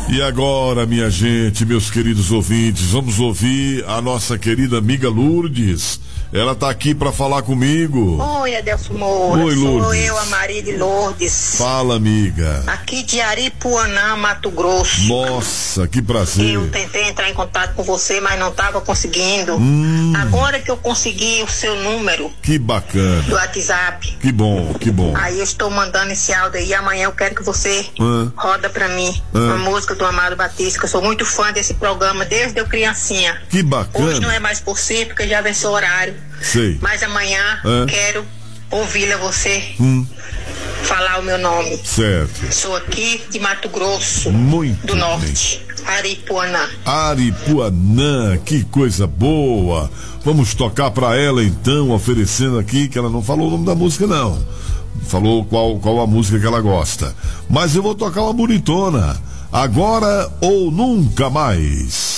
E agora, minha gente, meus queridos ouvintes, vamos ouvir a nossa querida amiga Lourdes. Ela tá aqui para falar comigo. Oi, Adelso Moura. Oi, Lourdes. Sou eu, a Maria de Lourdes. Fala, amiga. Aqui de Aripuanã, Mato Grosso. Nossa, que prazer. Eu tentei entrar em contato com você, mas não estava conseguindo. Agora que eu consegui o seu número Que bacana. do WhatsApp. Que bom, que bom. Aí eu estou mandando esse áudio aí. Amanhã eu quero que você roda pra mim uma música do Amado Batista, que eu sou muito fã desse programa desde eu criancinha. Que bacana. Hoje não é mais possível porque já venceu o horário. Sei. Mas amanhã quero ouvi-la você falar o meu nome. Certo. Sou aqui de Mato Grosso Muito do Norte, Aripuanã. Aripuanã, que coisa boa. Vamos tocar pra ela então, oferecendo aqui, que ela não falou o nome da música não. Falou qual a música que ela gosta. Mas eu vou tocar uma bonitona. Agora ou nunca mais.